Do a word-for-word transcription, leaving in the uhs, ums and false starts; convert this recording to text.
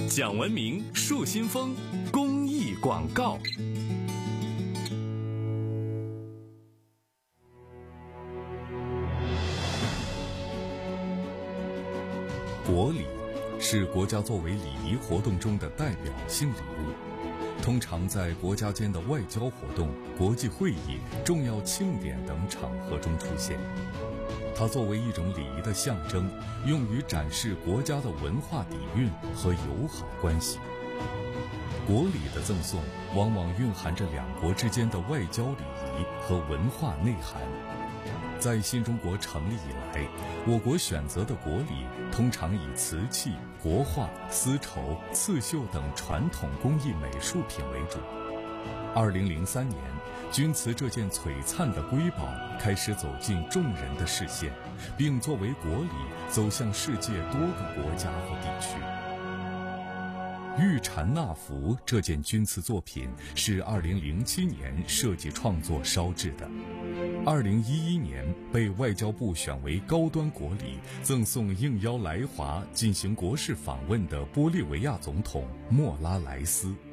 讲文明树新风公益广告。国礼是国家作为礼仪活动中的代表性礼物，通常在国家间的外交活动、国际会议、重要庆典等场合中出现。它作为一种礼仪的象征，用于展示国家的文化底蕴和友好关系。国礼的赠送往往蕴含着两国之间的外交礼仪和文化内涵。在新中国成立以来，我国选择的国礼通常以瓷器、国画、丝绸、刺绣等传统工艺美术品为主。二零零三年，钧瓷这件璀璨的瑰宝开始走进众人的视线，并作为国礼走向世界多个国家和地区。玉蝉纳福这件钧瓷作品是二零零七年设计创作烧制的，二零一一年被外交部选为高端国礼，赠送应邀来华进行国事访问的玻利维亚总统莫拉莱斯。